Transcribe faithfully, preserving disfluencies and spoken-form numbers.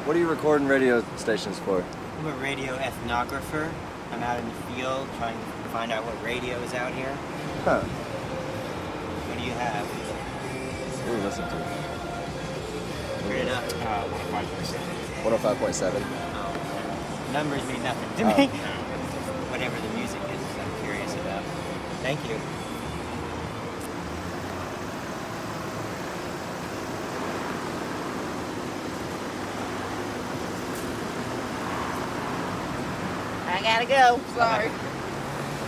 What are you recording radio stations for? I'm a radio ethnographer. I'm out in the field trying to find out what radio is out here. Huh. What do you have? What do you listen to? Turn it up. Uh, one oh five point seven. one oh five point seven. Oh, numbers mean nothing to Oh. me. Whatever the music is, I'm curious about. Thank you. I gotta go. Sorry.